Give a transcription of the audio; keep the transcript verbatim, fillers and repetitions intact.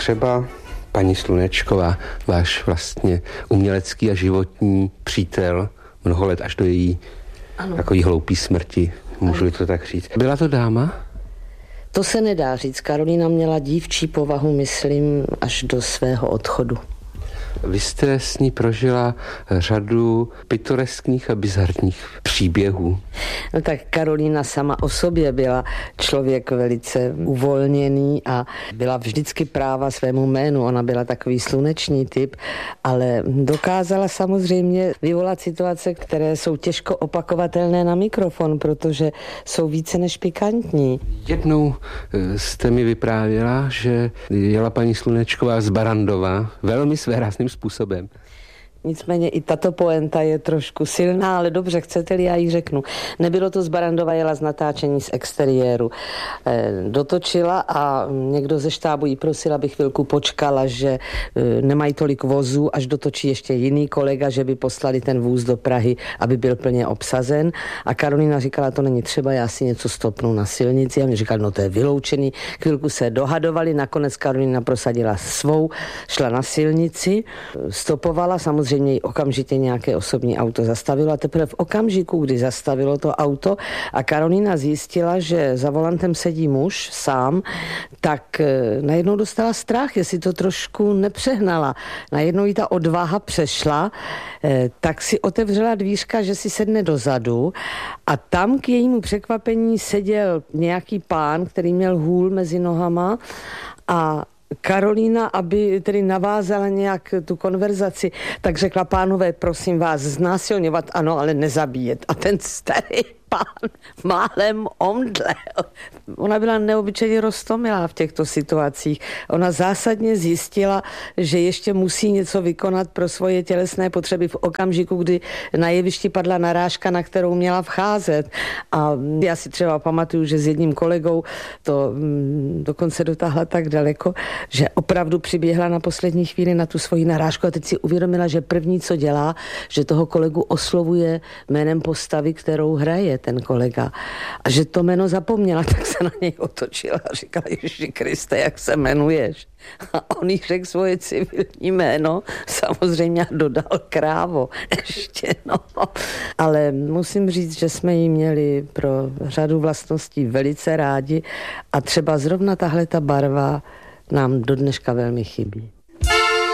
třeba paní Slunečková, váš vlastně umělecký a životní přítel, mnoho let až do její ano. takový hloupý smrti, můžu to tak říct. Byla to dáma? To se nedá říct. Karolína měla dívčí povahu, myslím, až do svého odchodu. Vy jste s ní prožila řadu pitoreskních a bizarních příběhů. No tak Karolína sama o sobě byla člověk velice uvolněný a byla vždycky práva svému jménu. Ona byla takový sluneční typ, ale dokázala samozřejmě vyvolat situace, které jsou těžko opakovatelné na mikrofon, protože jsou více než pikantní. Jednou jste mi vyprávěla, že jela paní Slunečková z Barandova velmi svérázným způsobem. Nicméně i tato poenta je trošku silná, ale dobře, chcete-li, já ji řeknu. Nebylo to z Barandova, jela z natáčení z exteriéru. E, dotočila a někdo ze štábu jí prosil, aby chvilku počkala, že e, nemají tolik vozů, až dotočí ještě jiný kolega, že by poslali ten vůz do Prahy, aby byl plně obsazen. A Karolína říkala, to není třeba, já si něco stopnu na silnici. A mě říkal, no to je vyloučený. Chvilku se dohadovali, nakonec Karolína prosadila svou, šla na silnici, stopovala, samozřejmě Samozřejmě okamžitě nějaké osobní auto zastavilo a teprve v okamžiku, kdy zastavilo to auto a Karolína zjistila, že za volantem sedí muž sám, tak najednou dostala strach, jestli to trošku nepřehnala. Najednou jí ta odvaha přešla, tak si otevřela dvířka, že si sedne dozadu a tam k jejímu překvapení seděl nějaký pán, který měl hůl mezi nohama a Karolína, aby tedy navázala nějak tu konverzaci, tak řekla, pánové, prosím vás, znásilňovat, ano, ale nezabíjet. A ten starý pán málem omdlel. Ona byla neobyčejně roztomilá v těchto situacích. Ona zásadně zjistila, že ještě musí něco vykonat pro svoje tělesné potřeby v okamžiku, kdy na jevišti padla narážka, na kterou měla vcházet. A já si třeba pamatuju, že s jedním kolegou to mm, dokonce dotáhla tak daleko, že opravdu přiběhla na poslední chvíli na tu svoji narážku a teď si uvědomila, že první, co dělá, že toho kolegu oslovuje jménem postavy, kterou hraje ten kolega. A že to jméno zapomněla, tak se na něj otočila a říkala, Ježiši Kriste, jak se jmenuješ? A on jí řekl svoje civilní jméno, samozřejmě dodal Krávo ještě, no. Ale musím říct, že jsme ji měli pro řadu vlastností velice rádi a třeba zrovna tahle ta barva nám do dneška velmi chybí.